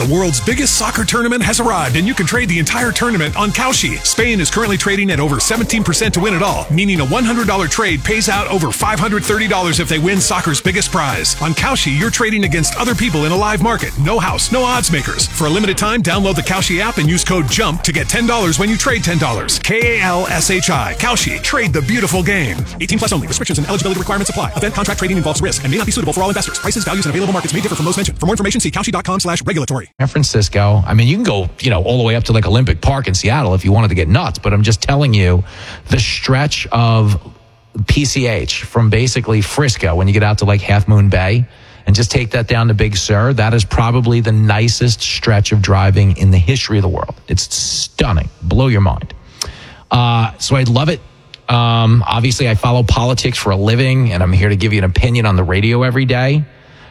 The world's biggest soccer tournament has arrived, and you can trade the entire tournament on Kalshi. Spain is currently trading at over 17% to win it all, meaning a $100 trade pays out over $530 if they win soccer's biggest prize. On Kalshi, you're trading against other people in a live market. No house, no odds makers. For a limited time, download the Kalshi app and use code JUMP to get $10 when you trade $10. Kalshi. Kalshi. Trade the beautiful game. 18 plus only. Restrictions and eligibility requirements apply. Event contract trading involves risk and may not be suitable for all investors. Prices, values, and available markets may differ from those mentioned. For more information, see Kalshi.com/regulatory. San Francisco. I mean, you can go, all the way up to like Olympic Park in Seattle if you wanted to get nuts. But I'm just telling you, the stretch of PCH from basically Frisco when you get out to like Half Moon Bay and just take that down to Big Sur, that is probably the nicest stretch of driving in the history of the world. It's stunning. Blow your mind. So I love it. Obviously, I follow politics for a living, and I'm here to give you an opinion on the radio every day.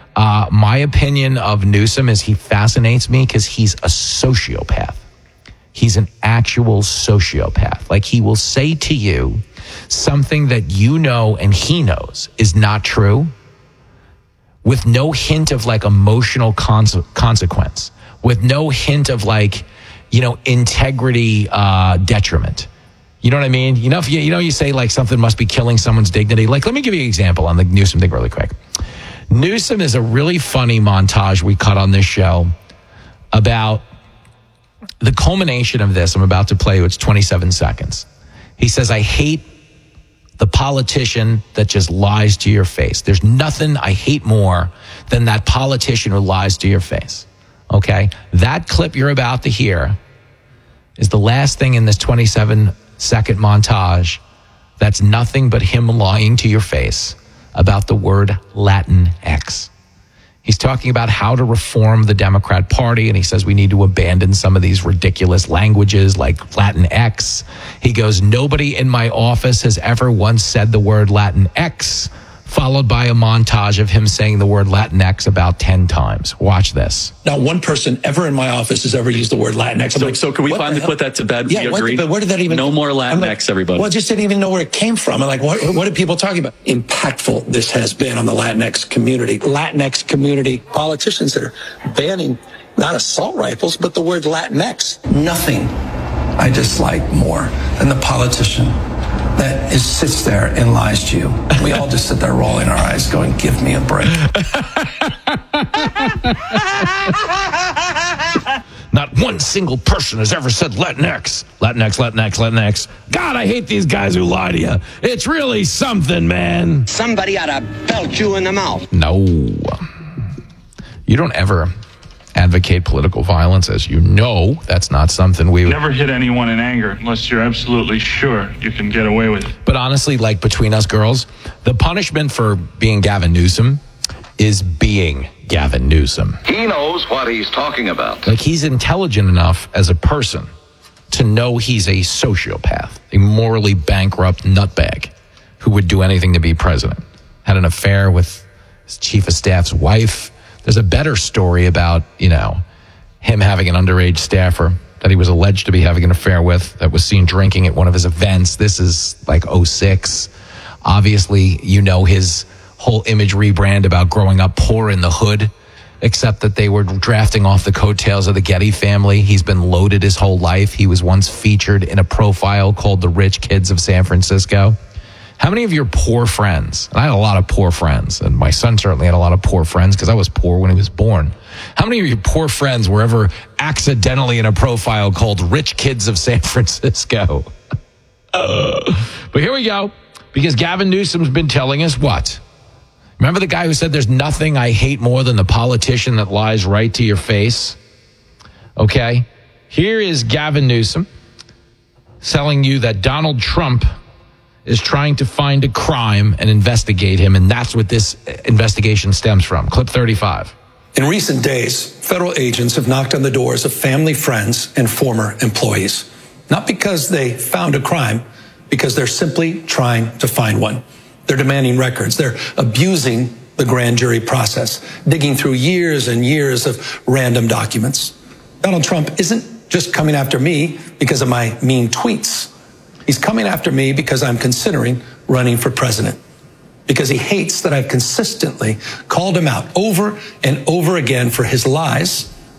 My opinion of Newsom is he fascinates me because he's a sociopath. He's an actual sociopath. Like, he will say to you something that you know and he knows is not true with no hint of like emotional consequence, with no hint of like, integrity detriment. You know what I mean? You say like something must be killing someone's dignity. Like, let me give you an example on the Newsom thing really quick. Newsom is a really funny montage we cut on this show about the culmination of this. I'm about to play you. It's 27 seconds. He says, I hate the politician that just lies to your face. There's nothing I hate more than that politician who lies to your face. Okay? That clip you're about to hear is the last thing in this 27-second montage that's nothing but him lying to your face about the word Latinx. He's talking about how to reform the Democrat Party, and he says we need to abandon some of these ridiculous languages like Latinx. He goes, nobody in my office has ever once said the word Latinx, followed by a montage of him saying the word Latinx about 10 times. Watch this. Not one person ever in my office has ever used the word Latinx. So can we finally put that to bed? Yeah, but where did that even... No more Latinx, everybody. Well, I just didn't even know where it came from. I'm like, what are people talking about? Impactful this has been on the Latinx community. Latinx community politicians that are banning not assault rifles, but the word Latinx. Nothing I dislike more than the politician that sits there and lies to you. We all just sit there rolling our eyes going, give me a break. Not one single person has ever said Latinx. Latinx. God, I hate these guys who lie to you. It's really something, man. Somebody ought to belt you in the mouth. No. You don't ever advocate political violence, as you know. That's not something we would... Never hit anyone in anger unless you're absolutely sure you can get away with it. But honestly, like between us girls, the punishment for being Gavin Newsom is being Gavin Newsom. He knows what he's talking about. Like, he's intelligent enough as a person to know he's a sociopath, a morally bankrupt nutbag who would do anything to be president. Had an affair with his chief of staff's wife. There's a better story about, him having an underage staffer that he was alleged to be having an affair with that was seen drinking at one of his events. This is like 2006. Obviously, his whole image rebrand about growing up poor in the hood, except that they were drafting off the coattails of the Getty family. He's been loaded his whole life. He was once featured in a profile called The Rich Kids of San Francisco. How many of your poor friends, and I had a lot of poor friends, and my son certainly had a lot of poor friends because I was poor when he was born. How many of your poor friends were ever accidentally in a profile called Rich Kids of San Francisco? But here we go, because Gavin Newsom's been telling us what? Remember the guy who said there's nothing I hate more than the politician that lies right to your face? Okay, here is Gavin Newsom telling you that Donald Trump is trying to find a crime and investigate him, and that's what this investigation stems from. Clip 35. In recent days, federal agents have knocked on the doors of family, friends, and former employees. Not because they found a crime, because they're simply trying to find one. They're demanding records. They're abusing the grand jury process, digging through years and years of random documents. Donald Trump isn't just coming after me because of my mean tweets. He's coming after me because I'm considering running for president, because he hates that I've consistently called him out over and over again for his lies